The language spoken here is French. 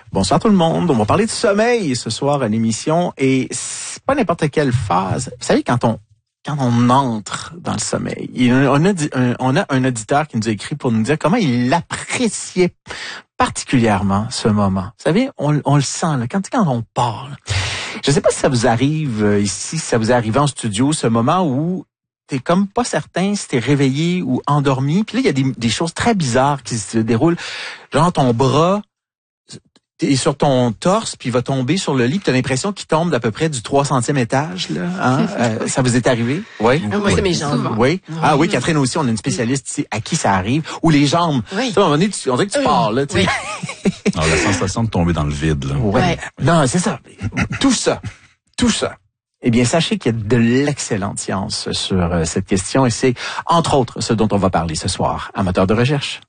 Bonsoir tout le monde. On va parler de sommeil ce soir à l'émission et c'est pas n'importe quelle phase. Vous savez, quand on entre dans le sommeil, on a un auditeur qui nous a écrit pour nous dire comment il appréciait particulièrement ce moment. Vous savez, on le sent là, quand on part. Là. Je sais pas si ça vous arrive ici, si ça vous est arrivé en studio, ce moment où t'es comme pas certain si t'es réveillé ou endormi. Puis là, il y a des choses très bizarres qui se déroulent. Genre ton bras est sur ton torse, puis il va tomber sur le lit, puis t'as l'impression qu'il tombe d'à peu près du 300e étage. Là, hein? Ça vous est arrivé? Oui. Moi, c'est mes jambes. Oui. Ah oui, Catherine aussi, on a une spécialiste ici à qui ça arrive. Ou les jambes. Oui. Tu sais, à un moment donné, on dirait que tu pars, là. Tu sais. Alors, la sensation de tomber dans le vide, là. Ouais. Non, c'est ça. Tout ça. Eh bien, sachez qu'il y a de l'excellente science sur cette question et c'est, entre autres, ce dont on va parler ce soir à Moteur de recherche.